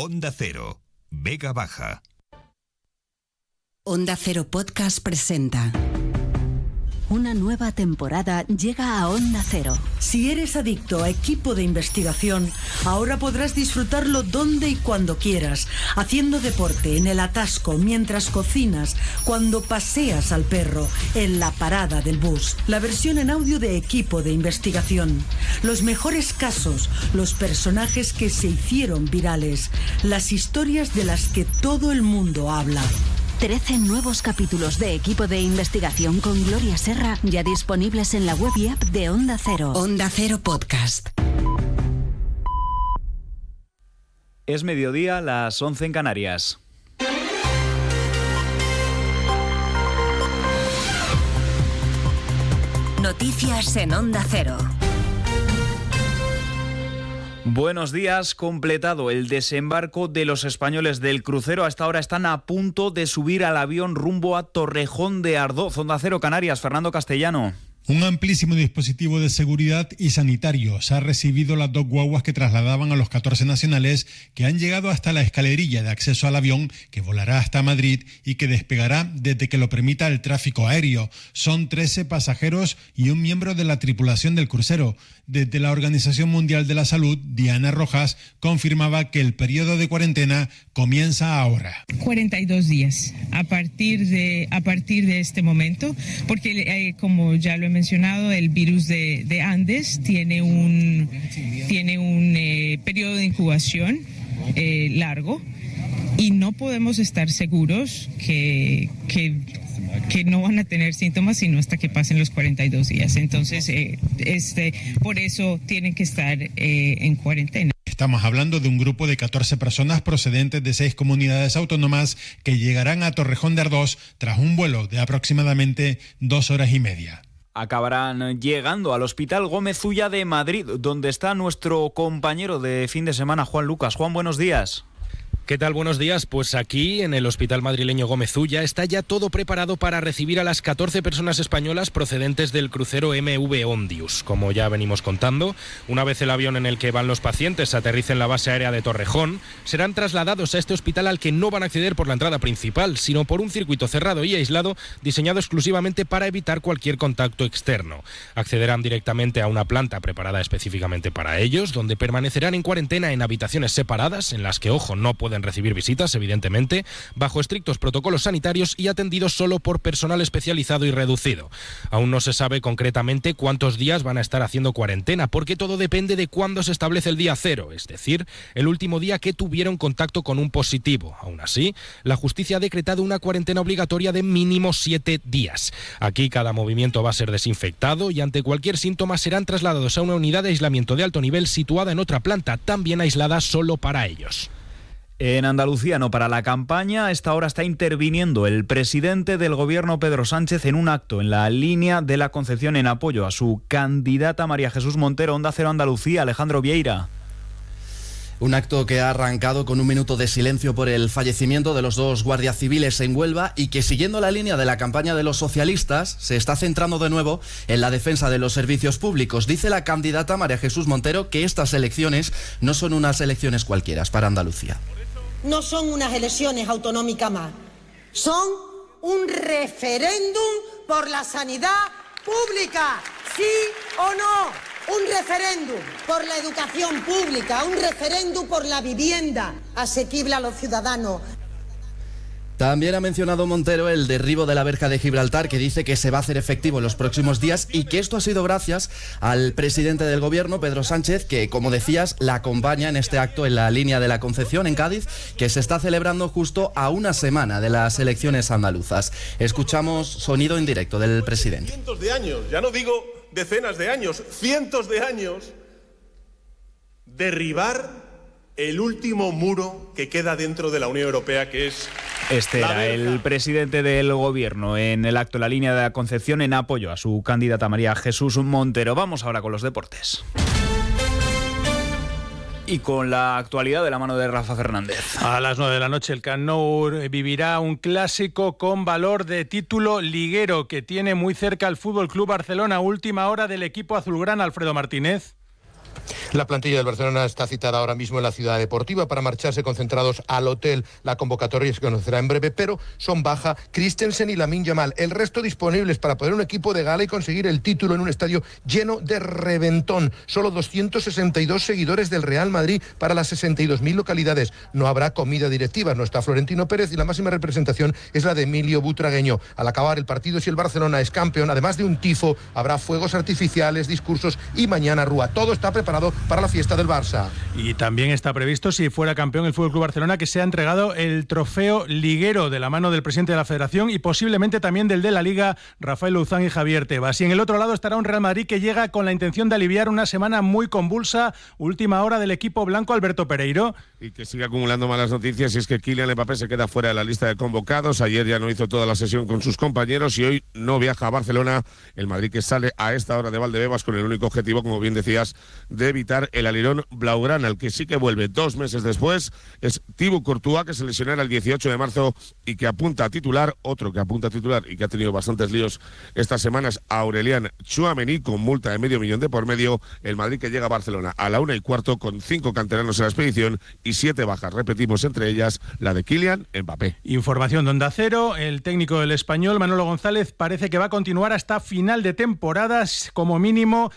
Onda Cero, Vega Baja. Onda Cero Podcast presenta. Una nueva temporada llega a Onda Cero. Si eres adicto a equipo de investigación, ahora podrás disfrutarlo donde y cuando quieras, haciendo deporte, en el atasco, mientras cocinas, cuando paseas al perro, en la parada del bus. La versión en audio de equipo de investigación. Los mejores casos, los personajes que se hicieron virales, las historias de las que todo el mundo habla. 13 nuevos capítulos de Equipo de Investigación con Gloria Serra ya disponibles en la web y app de Onda Cero. Onda Cero Podcast. Es mediodía, las 11 en Canarias. Noticias en Onda Cero. Buenos días, completado el desembarco de los españoles del crucero. Hasta ahora están a punto de subir al avión rumbo a Torrejón de Ardoz. Onda Cero Canarias, Fernando Castellano. Un amplísimo dispositivo de seguridad y sanitarios ha recibido las dos guaguas que trasladaban a los 14 nacionales que han llegado hasta la escalerilla de acceso al avión que volará hasta Madrid y que despegará desde que lo permita el tráfico aéreo. Son 13 pasajeros y un miembro de la tripulación del crucero. Desde la Organización Mundial de la Salud, Diana Rojas confirmaba que el periodo de cuarentena comienza ahora. 42 días a partir de este momento, porque como ya lo he mencionado, el virus de Andes tiene un periodo de incubación largo y no podemos estar seguros que no van a tener síntomas sino hasta que pasen los 42 días. Entonces, por eso tienen que estar en cuarentena. Estamos hablando de un grupo de 14 personas procedentes de 6 comunidades autónomas que llegarán a Torrejón de Ardoz tras un vuelo de aproximadamente 2 horas y media. Acabarán llegando al Hospital Gómez Ulla de Madrid, donde está nuestro compañero de fin de semana, Juan Lucas. Juan, buenos días. ¿Qué tal? Buenos días. Pues aquí, en el Hospital Madrileño Gómez Ulla, está ya todo preparado para recibir a las 14 personas españolas procedentes del crucero MV Ondius. Como ya venimos contando, una vez el avión en el que van los pacientes aterrice en la base aérea de Torrejón, serán trasladados a este hospital al que no van a acceder por la entrada principal, sino por un circuito cerrado y aislado diseñado exclusivamente para evitar cualquier contacto externo. Accederán directamente a una planta preparada específicamente para ellos, donde permanecerán en cuarentena en habitaciones separadas, en las que, ojo, no pueden recibir visitas, evidentemente, bajo estrictos protocolos sanitarios y atendidos solo por personal especializado y reducido. Aún no se sabe concretamente cuántos días van a estar haciendo cuarentena, porque todo depende de cuándo se establece el día cero, es decir, el último día que tuvieron contacto con un positivo. Aún así, la justicia ha decretado una cuarentena obligatoria de mínimo 7 días. Aquí cada movimiento va a ser desinfectado y ante cualquier síntoma serán trasladados a una unidad de aislamiento de alto nivel situada en otra planta, también aislada solo para ellos. En Andalucía, no para la campaña, a esta hora está interviniendo el presidente del gobierno, Pedro Sánchez, en un acto en la línea de la Concepción en apoyo a su candidata María Jesús Montero. Onda Cero Andalucía, Alejandro Vieira. Un acto que ha arrancado con un minuto de silencio por el fallecimiento de los 2 guardias civiles en Huelva y que, siguiendo la línea de la campaña de los socialistas, se está centrando de nuevo en la defensa de los servicios públicos. Dice la candidata María Jesús Montero que estas elecciones no son unas elecciones cualquiera para Andalucía. No son unas elecciones autonómicas más, son un referéndum por la sanidad pública, sí o no, un referéndum por la educación pública, un referéndum por la vivienda asequible a los ciudadanos. También ha mencionado Montero el derribo de la verja de Gibraltar, que dice que se va a hacer efectivo en los próximos días y que esto ha sido gracias al presidente del gobierno, Pedro Sánchez, que, como decías, la acompaña en este acto en la línea de la Concepción, en Cádiz, que se está celebrando justo a una semana de las elecciones andaluzas. Escuchamos sonido en directo del presidente. Cientos de años, ya no digo decenas de años, cientos de años, derribar el último muro que queda dentro de la Unión Europea, que es... Este era el presidente del gobierno en el acto, la línea de la Concepción, en apoyo a su candidata María Jesús Montero. Vamos ahora con los deportes. Y con la actualidad de la mano de Rafa Fernández. A las 9 de la noche el Camp Nou vivirá un clásico con valor de título liguero que tiene muy cerca al Fútbol Club Barcelona. Última hora del equipo azulgrana, Alfredo Martínez. La plantilla del Barcelona está citada ahora mismo en la ciudad deportiva para marcharse concentrados al hotel. La convocatoria se conocerá en breve, pero son baja Christensen y Lamine Yamal. El resto disponibles para poner un equipo de gala y conseguir el título en un estadio lleno de reventón. Solo 262 seguidores del Real Madrid para las 62.000 localidades. No habrá comida directiva, no está Florentino Pérez y la máxima representación es la de Emilio Butragueño. Al acabar el partido, si el Barcelona es campeón, además de un tifo, habrá fuegos artificiales, discursos y mañana rúa. Todo está preparado para la fiesta del Barça. Y también está previsto, si fuera campeón el FC Barcelona, que sea entregado el trofeo liguero de la mano del presidente de la Federación y posiblemente también del de la Liga, Rafael Louzán y Javier Tebas. Y en el otro lado estará un Real Madrid que llega con la intención de aliviar una semana muy convulsa, última hora del equipo blanco, Alberto Pereiro. Y que sigue acumulando malas noticias, y es que Kylian Mbappé se queda fuera de la lista de convocados. Ayer ya no hizo toda la sesión con sus compañeros y hoy no viaja a Barcelona. El Madrid que sale a esta hora de Valdebebas con el único objetivo, como bien decías, de evitar el alirón blaugrana. El que sí que vuelve 2 meses después es Thibaut Courtois, que se lesionará el 18 de marzo y que apunta a titular. Otro que apunta a titular y que ha tenido bastantes líos estas semanas, Aurelian Tchouaméni, con multa de $500,000 de por medio. El Madrid que llega a Barcelona a la 1:15 con 5 canteranos en la expedición y 7 bajas. Repetimos, entre ellas la de Kylian Mbappé. Información de Onda Cero. El técnico del Español, Manolo González, parece que va a continuar hasta final de temporadas, como mínimo,